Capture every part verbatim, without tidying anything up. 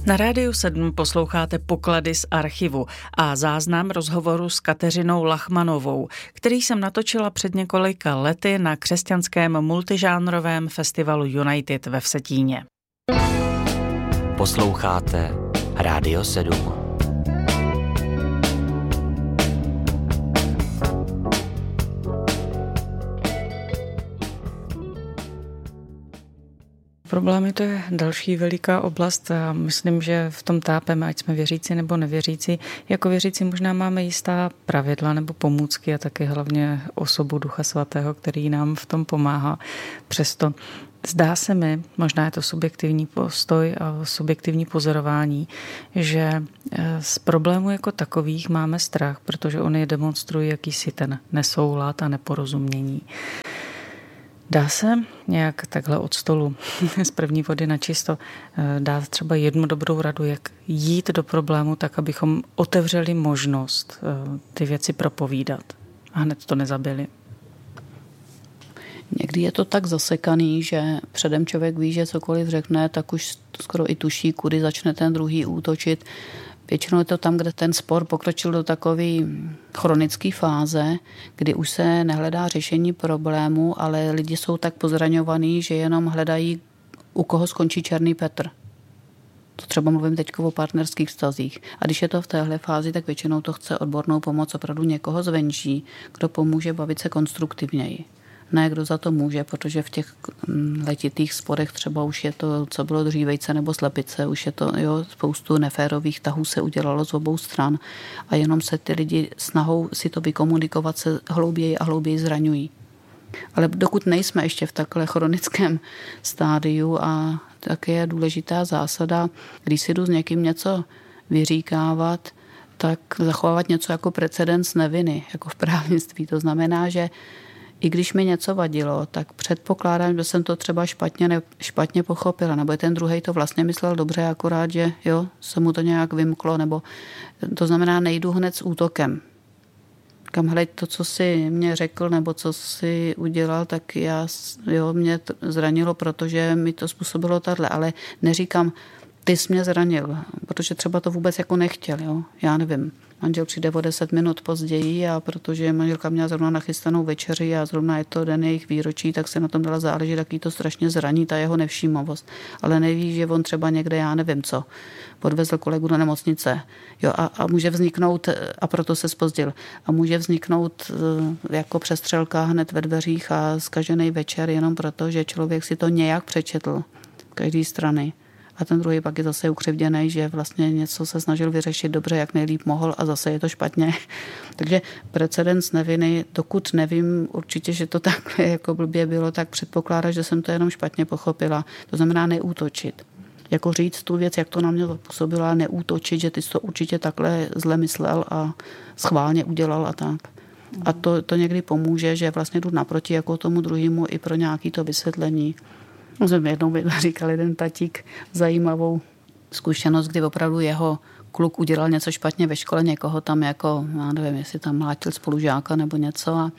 Na Rádiu sedm posloucháte Poklady z archivu a záznam rozhovoru s Kateřinou Lachmanovou, který jsem natočila před několika lety na křesťanském multižánrovém festivalu United ve Vsetíně. Posloucháte Rádio sedm. Problémy to je další veliká oblast a myslím, že v tom tápeme, ať jsme věřící nebo nevěřící. Jako věřící možná máme jistá pravidla nebo pomůcky a taky hlavně osobu Ducha Svatého, který nám v tom pomáhá. Přesto zdá se mi, možná je to subjektivní postoj a subjektivní pozorování, že z problémů jako takových máme strach, protože oni demonstrují jakýsi ten nesoulad a neporozumění. Dá se nějak takhle od stolu z první vody na čisto dát třeba jednu dobrou radu, jak jít do problému tak, abychom otevřeli možnost ty věci propovídat a hned to nezabili? Někdy je to tak zasekaný, že předem člověk ví, že cokoliv řekne, tak už skoro i tuší, kudy začne ten druhý útočit. Většinou je to tam, kde ten spor pokročil do takové chronické fáze, kdy už se nehledá řešení problému, ale lidi jsou tak pozraňovaní, že jenom hledají, u koho skončí černý Petr. To třeba mluvím teď o partnerských vztazích. A když je to v téhle fázi, tak většinou to chce odbornou pomoc opravdu někoho zvenčí, kdo pomůže bavit se konstruktivněji. Ne, kdo za to může, protože v těch letitých sporech třeba už je to, co bylo dřívejce nebo slepice, už je to, jo, spoustu neférových tahů se udělalo z obou stran a jenom se ty lidi snahou si to vykomunikovat se hlouběji a hlouběji zraňují. Ale dokud nejsme ještě v takhle chronickém stádiu a také je důležitá zásada, když si jdu s někým něco vyříkávat, tak zachovávat něco jako precedens neviny, jako v právnictví. To znamená, že i když mi něco vadilo, tak předpokládám, že jsem to třeba špatně, ne, špatně pochopila, nebo ten druhej to vlastně myslel dobře, akorát, že jo, se mu to nějak vymklo, nebo to znamená, nejdu hned s útokem. Kam hleď to, co si mě řekl, nebo co si udělal, tak já, jo, mě zranilo, protože mi to způsobilo tahle, ale neříkám, ty jsi mě zranil, protože třeba to vůbec jako nechtěl, jo, já nevím. Manžel přijde o deset minut později a protože manželka měla zrovna nachystanou večeři a zrovna je to den jejich výročí, tak se na tom dala záležet, jaký to strašně zraní, ta jeho nevšímavost. Ale neví, že on třeba někde, já nevím co, podvezl kolegu do nemocnice. Jo, a, a může vzniknout, a proto se zpozdil, a může vzniknout jako přestřelka hned ve dveřích a zkažený večer jenom proto, že člověk si to nějak přečetl z každé strany. A ten druhý pak je zase ukřivděný, že vlastně něco se snažil vyřešit dobře, jak nejlíp mohl a zase je to špatně. Takže precedens neviny, dokud nevím určitě, že to takhle jako blbě bylo, tak předpokládá, že jsem to jenom špatně pochopila. To znamená neútočit. Jako říct tu věc, jak to na mě zapůsobilo, a neútočit, že ty jsi to určitě takhle zle myslel a schválně udělal a tak. A to, to někdy pomůže, že vlastně jdu naproti jako tomu druhému i pro nějaké to vysvětlení. Jsem jednou říkal jeden tatík zajímavou zkušenost, kdy opravdu jeho kluk udělal něco špatně ve škole, někoho tam jako, já nevím, jestli tam mlátil spolužáka nebo něco a,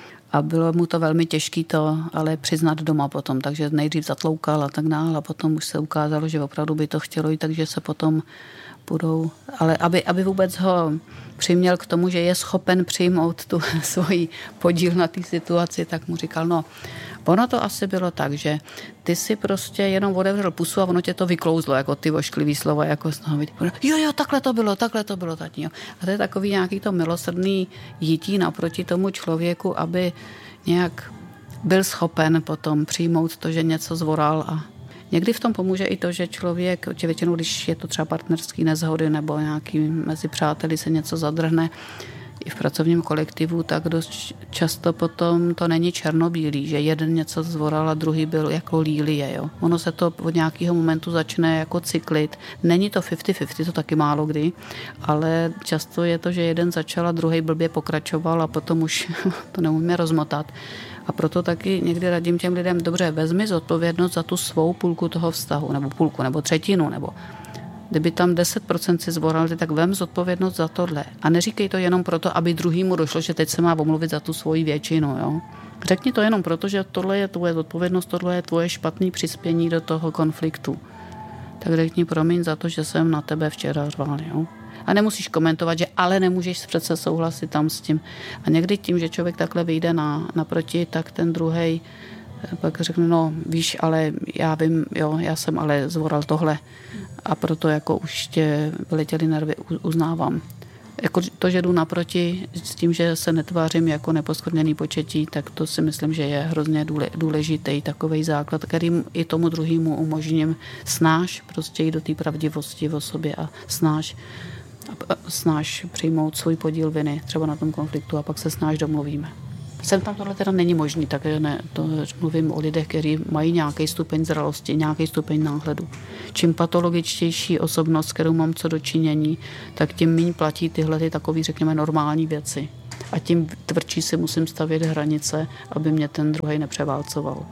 a bylo mu to velmi těžké to ale přiznat doma potom, takže nejdřív zatloukal a tak dále a potom už se ukázalo, že opravdu by to chtělo jít, takže se potom budou, ale aby, aby vůbec ho přiměl k tomu, že je schopen přijmout tu svoji podíl na té situaci, tak mu říkal, no, ono to asi bylo tak, že ty si prostě jenom otevřel pusu a ono tě to vyklouzlo, jako ty ošklivý slova, jako znovu, jo, jo, takhle to bylo, takhle to bylo, tati, jo. A to je takový nějaký to milosrdný jítí naproti tomu člověku, aby nějak byl schopen potom přijmout to, že něco zvoral a někdy v tom pomůže i to, že člověk, že většinou, když je to třeba partnerský nezhody nebo nějaký mezi přáteli se něco zadrhne i v pracovním kolektivu, tak dost často potom to není černobílý, že jeden něco zvoral a druhý byl jako lílie. Jo. Ono se to od nějakého momentu začne jako cyklit. Není to padesát padesát, to taky málo kdy, ale často je to, že jeden začal a druhý blbě pokračoval a potom už to neumíme rozmotat. A proto taky někdy radím těm lidem, dobře, vezmi zodpovědnost za tu svou půlku toho vztahu, nebo půlku, nebo třetinu, nebo kdyby tam deset procent si zvoral, tak vem zodpovědnost za tohle. A neříkej to jenom proto, aby druhýmu došlo, že teď se má omluvit za tu svoji většinu. Jo? Řekni to jenom proto, že tohle je tvoje zodpovědnost, tohle je tvoje špatné přispění do toho konfliktu. tak řekni promiň za to, že jsem na tebe včera řval, jo. A nemusíš komentovat, že ale nemůžeš přece souhlasit tam s tím. A někdy tím, že člověk takhle vyjde na, naproti, tak ten druhej pak řekne, no víš, ale já vím, jo, já jsem ale zvoral tohle a proto jako už tě vyletěly nervy, uznávám. Jako to, že jdu naproti s tím, že se netvářím jako neposkvrněný početí, tak to si myslím, že je hrozně důležitý takovej základ, kterým i tomu druhému umožním snáš prostě jít do té pravdivosti o sobě a snáš, snáš přijmout svůj podíl viny třeba na tom konfliktu a pak se snáš domluvíme. Sem tam tohle teda není možný, takže ne, to mluvím o lidech, kteří mají nějaký stupeň zralosti, nějaký stupeň náhledu. Čím patologičtější osobnost, s kterou mám co dočinění, tak tím méně platí tyhle ty takový, řekněme, normální věci. A tím tvrdší si musím stavět hranice, aby mě ten druhej nepřeválcoval.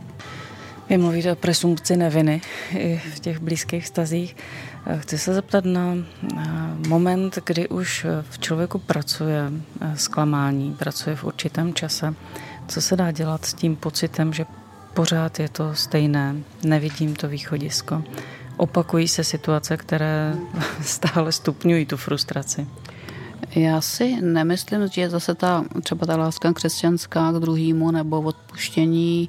Vy mluvíte o presumpci neviny i v těch blízkých vztazích. Chci se zeptat na moment, kdy už v člověku pracuje zklamání, pracuje v určitém čase. Co se dá dělat s tím pocitem, že pořád je to stejné, nevidím to východisko. Opakují se situace, které stále stupňují tu frustraci. Já si nemyslím, že je zase ta, třeba ta láska křesťanská k druhému nebo odpuštění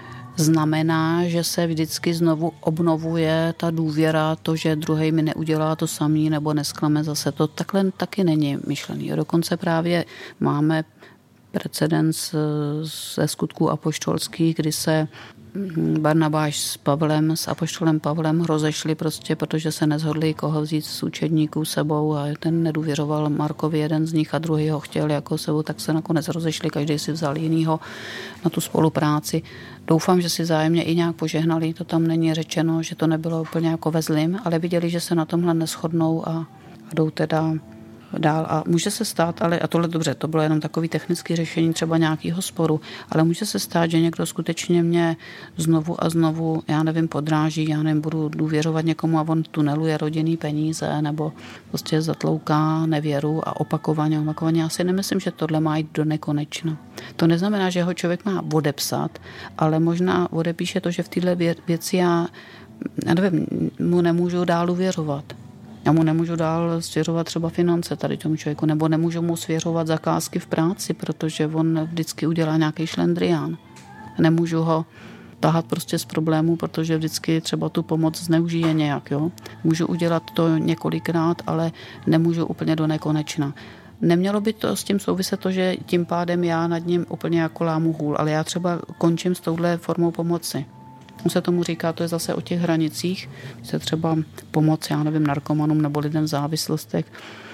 znamená, že se vždycky znovu obnovuje ta důvěra, to, že druhej mi neudělá to samý nebo nesklame zase. To takhle taky není myšlený. Dokonce právě máme precedens ze skutků apoštolských, kdy se Barnabáš s Pavlem, s apoštolem Pavlem rozešli prostě, protože se nezhodli, koho vzít z učedníků sebou a ten nedůvěřoval Markovi, jeden z nich a druhý ho chtěl jako sebou, tak se nakonec rozešli, každý si vzal jinýho na tu spolupráci. Doufám, že si vzájemně i nějak požehnali, to tam není řečeno, že to nebylo úplně jako ve zlým, ale viděli, že se na tomhle neshodnou a, a jdou teda dál. A může se stát, ale a tohle dobře, to bylo jenom takový technický řešení třeba nějakého sporu, ale může se stát, že někdo skutečně mě znovu a znovu, já nevím, podráží, já nevím, budu důvěřovat někomu a on tuneluje rodinný peníze nebo prostě zatlouká nevěru a opakovaně, opakovaně. Já si nemyslím, že tohle má jít do nekonečna. To neznamená, že ho člověk má odepsat, ale možná odepíše to, že v téhle věci já, já nevím, mu nemůžu dál důvěřovat. Já mu nemůžu dál svěřovat třeba finance tady tomu člověku, nebo nemůžu mu svěřovat zakázky v práci, protože on vždycky udělá nějaký šlendrián. Nemůžu ho tahat prostě z problému, protože vždycky třeba tu pomoc zneužije nějak. Jo? Můžu udělat to několikrát, ale nemůžu úplně do nekonečna. Nemělo by to s tím souviset to, že tím pádem já nad ním úplně jako lámu hůl, ale já třeba končím s touhle formou pomoci. Se tomu říká, to je zase o těch hranicích, se třeba pomoc, já nevím, narkomanům nebo lidem v závislostech.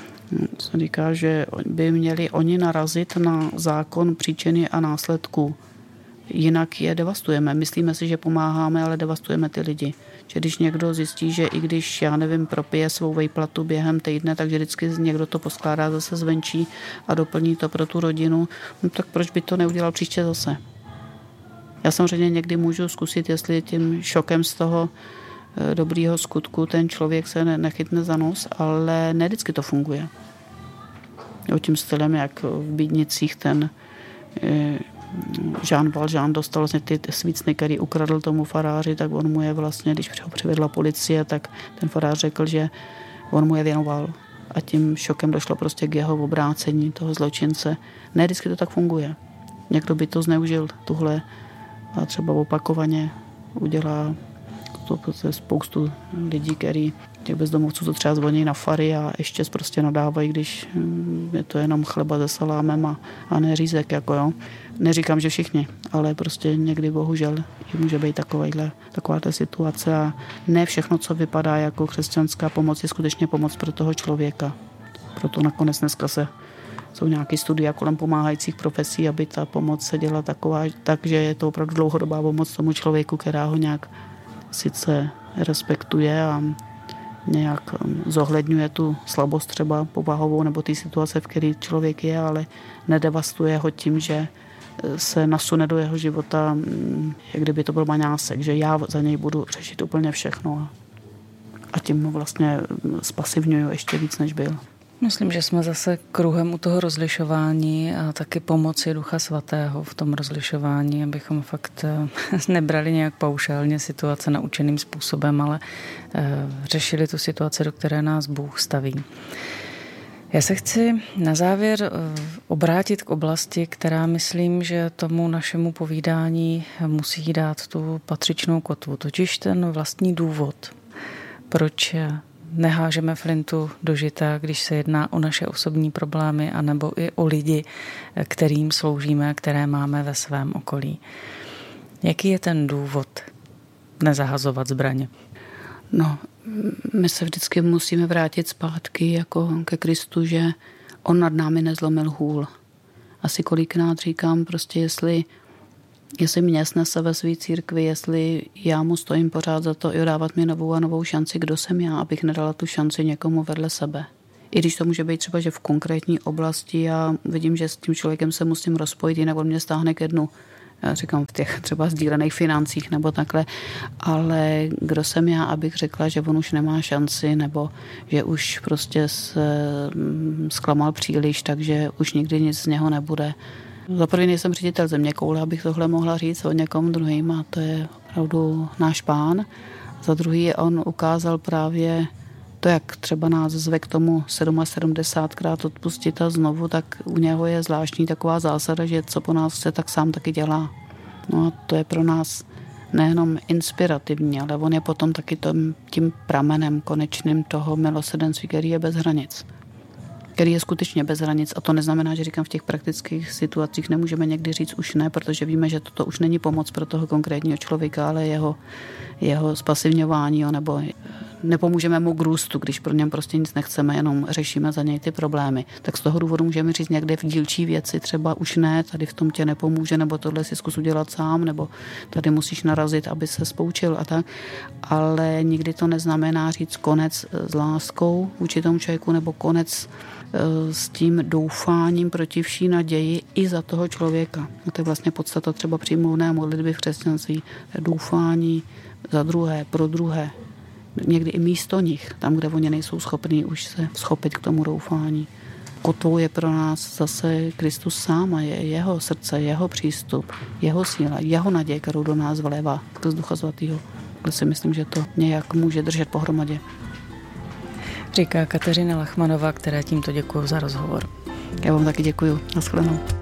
Se říká, že by měli oni narazit na zákon příčiny a následků. Jinak je devastujeme. Myslíme si, že pomáháme, ale devastujeme ty lidi. Že když někdo zjistí, že i když, já nevím, propije svou vejplatu během týdne, takže vždycky někdo to poskládá zase zvenčí a doplní to pro tu rodinu, no tak proč by to neudělal příště zase? Já samozřejmě někdy můžu zkusit, jestli tím šokem z toho dobrýho skutku ten člověk se nechytne za nos, ale ne vždycky to funguje. O tím stylem, jak v Bídnicích ten Jean Valjean dostal vlastně ty svícny, který ukradl tomu faráři, tak on mu je vlastně, když ho přivedla policie, tak ten farář řekl, že on mu je věnoval. A tím šokem došlo prostě k jeho obrácení toho zločince. Ne vždycky to tak funguje. Někdo by to zneužil, tuhle a třeba opakovaně udělá to prostě spoustu lidí, který těch bezdomovců to třeba zvoní na fary a ještě prostě nadávají, když je to jenom chleba se salámem a, a ne řízek, jako jo. Neříkám, že všichni, ale prostě někdy bohužel může být takovýhle, taková ta situace a ne všechno, co vypadá jako křesťanská pomoc, je skutečně pomoc pro toho člověka. Proto nakonec dneska se jsou nějaké studia kolem pomáhajících profesí, aby ta pomoc se dělala taková, takže je to opravdu dlouhodobá pomoc tomu člověku, která ho nějak sice respektuje a nějak zohledňuje tu slabost třeba povahovou nebo ty situace, v které člověk je, ale nedevastuje ho tím, že se nasune do jeho života, jak kdyby to byl maňásek, že já za něj budu řešit úplně všechno a tím mu vlastně spasivňuju ještě víc, než byl. Myslím, že jsme zase kruhem u toho rozlišování a taky pomoci Ducha Svatého v tom rozlišování, abychom fakt nebrali nějak paušálně situace naučeným způsobem, ale řešili tu situaci, do které nás Bůh staví. Já se chci na závěr obrátit k oblasti, která myslím, že tomu našemu povídání musí dát tu patřičnou kotvu, totiž ten vlastní důvod, proč nehážeme flintu do žita, když se jedná o naše osobní problémy, anebo i o lidi, kterým sloužíme, které máme ve svém okolí. Jaký je ten důvod nezahazovat zbraně? No, my se vždycky musíme vrátit zpátky jako ke Kristu, že on nad námi nezlomil hůl. Asi kolikrát říkám prostě, jestli, jestli mě snese ve své církvi, jestli já mu stojím pořád za to i dávat mi novou a novou šanci, kdo jsem já, abych nedala tu šanci někomu vedle sebe. I když to může být třeba, že v konkrétní oblasti já vidím, že s tím člověkem se musím rozpojit, jinak on mě stáhne ke dnu. Já říkám v těch třeba sdílených financích nebo takhle, ale kdo jsem já, abych řekla, že on už nemá šanci nebo že už prostě se zklamal příliš, takže už nikdy nic z něho nebude. Za první nejsem ředitel Zeměkoule, abych tohle mohla říct o někom druhým a to je opravdu náš Pán. Za druhý on ukázal právě to, jak třeba nás zve k tomu sedmdesátkrát odpustit a znovu, tak u něho je zvláštní taková zásada, že co po nás chce, tak sám taky dělá. No a to je pro nás nejenom inspirativní, ale on je potom taky tím, tím pramenem konečným toho milosrdenství, který je bez hranic. Který je skutečně bez hranic. A to neznamená, že říkám, v těch praktických situacích nemůžeme někdy říct už ne, protože víme, že toto už není pomoc pro toho konkrétního člověka, ale jeho, jeho spasivňování, nebo nepomůžeme mu k růstu, když pro něm prostě nic nechceme, jenom řešíme za něj ty problémy. Tak z toho důvodu můžeme říct někde v dílčí věci, třeba už ne, tady v tom tě nepomůže, nebo tohle si zkus udělat sám, nebo tady musíš narazit, aby se spoučil a tak. Ale nikdy to neznamená říct konec s láskou vůči tomu člověku, nebo konec s tím doufáním proti vší naději i za toho člověka. No to je vlastně podstata třeba přímluvné modlitby v křesťanství. Doufání za druhé, pro druhé. Někdy i místo nich, tam, kde oni nejsou schopní už se schopit k tomu doufání. Kotvou je pro nás zase Kristus sám a je jeho srdce, jeho přístup, jeho síla, jeho naděje, kterou do nás vlévá z Ducha Svatého. kde si myslím, že to nějak může držet pohromadě. Říká Kateřina Lachmanová, která tímto děkuju za rozhovor. Já vám taky děkuju. Naschledanou.